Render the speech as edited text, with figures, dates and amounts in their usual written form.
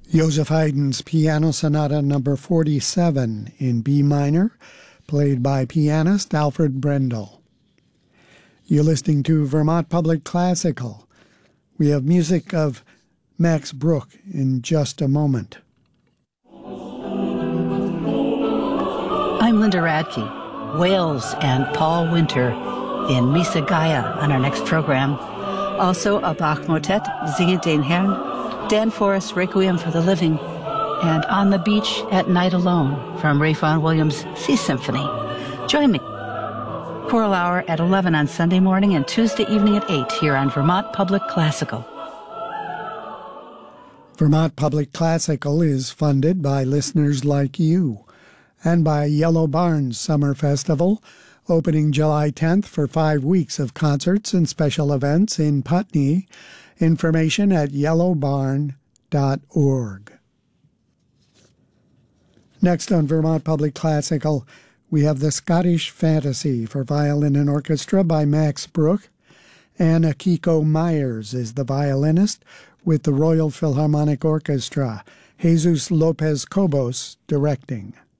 Joseph Haydn's Piano Sonata number 47 in B minor, played by pianist Alfred Brendel. You're listening to Vermont Public Classical. We have music of Max Bruch in just a moment. I'm Linda Radke. Wales and Paul Winter in Misa Gaia on our next program. Also a Bach motet, Singe den Herrn, Dan Forrest, Requiem for the Living, and On the Beach at Night Alone from Ray Vaughan Williams' Sea Symphony. Join me. Choral Hour at 11 on Sunday morning and Tuesday evening at 8 here on Vermont Public Classical. Vermont Public Classical is funded by listeners like you and by Yellow Barns Summer Festival, opening July 10th for 5 weeks of concerts and special events in Putney. Information at yellowbarn.org. Next on Vermont Public Classical, we have the Scottish Fantasy for violin and orchestra by Max Bruch. And Akiko Myers is the violinist with the Royal Philharmonic Orchestra. Jesus Lopez Cobos directing.